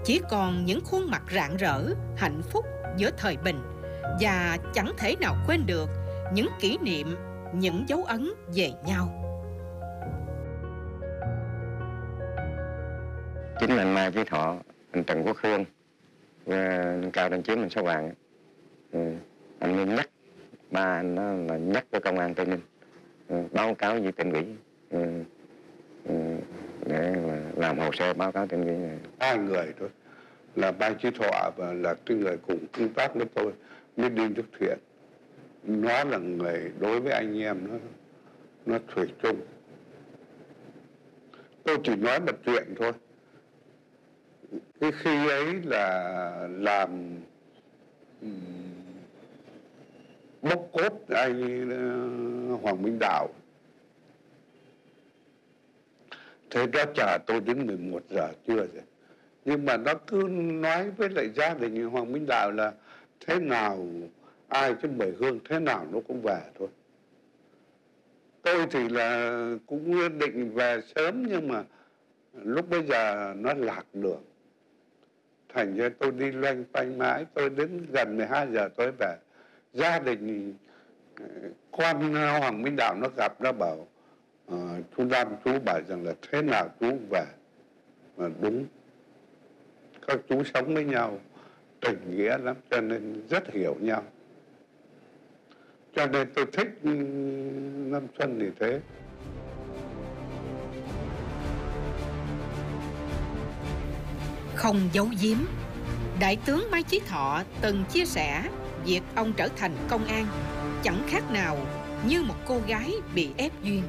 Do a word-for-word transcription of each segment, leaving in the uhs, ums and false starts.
chỉ còn những khuôn mặt rạng rỡ, hạnh phúc giữa thời bình, và chẳng thể nào quên được những kỷ niệm, những dấu ấn về nhau. Chính là anh Mai Chí Thọ, anh Trần Quốc Hương và anh Cao Đăng Chiếm, anh Sáu Vàng. Ừ. Anh nên nhắc ba anh đó là nhắc cho công an Tây Ninh, ừ, báo cáo với tỉnh ủy, ừ, ừ, để mà làm hồ sơ báo cáo tỉnh ủy này. Hai người thôi là Mai Chí Thọ và là cái người cùng công tác với tôi mới đi nước thuyền. Nó là người đối với anh em nó nó thủy chung. Tôi chỉ nói một chuyện thôi. Cái khi ấy là làm um, bốc cốt anh uh, Hoàng Minh Đạo. Thế đó chờ tôi đến mười một giờ trưa rồi. Nhưng mà nó cứ nói với lại gia đình Hoàng Minh Đạo là thế nào ai chứ mời hương thế nào nó cũng về thôi. Tôi thì là cũng định về sớm nhưng mà lúc bây giờ nó lạc đường. Thành ra tôi đi loanh quanh mãi, tôi đến gần mười hai giờ tôi về. Gia đình con Hoàng Minh Đạo nó gặp, nó bảo uh, chú Nam chú bảo rằng là thế nào chú về. Mà đúng, các chú sống với nhau tình nghĩa lắm cho nên rất hiểu nhau. Cho nên tôi thích Nam Xuân như thế. Không giấu giếm, Đại tướng Mai Chí Thọ từng chia sẻ việc ông trở thành công an chẳng khác nào như một cô gái bị ép duyên.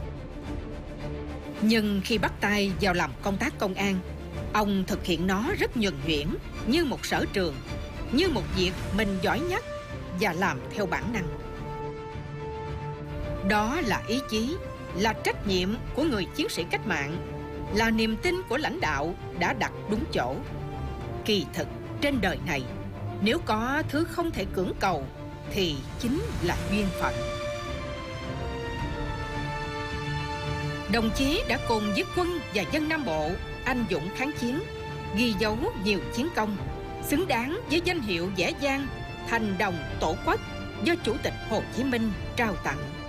Nhưng khi bắt tay vào làm công tác công an, ông thực hiện nó rất nhuần nhuyễn, như một sở trường, như một việc mình giỏi nhất và làm theo bản năng. Đó là ý chí, là trách nhiệm của người chiến sĩ cách mạng, là niềm tin của lãnh đạo đã đặt đúng chỗ. Kỳ thực, trên đời này, nếu có thứ không thể cưỡng cầu, thì chính là duyên phận. Đồng chí đã cùng với quân và dân Nam Bộ anh dũng kháng chiến, ghi dấu nhiều chiến công, xứng đáng với danh hiệu vẻ vang Thành Đồng Tổ Quốc do Chủ tịch Hồ Chí Minh trao tặng.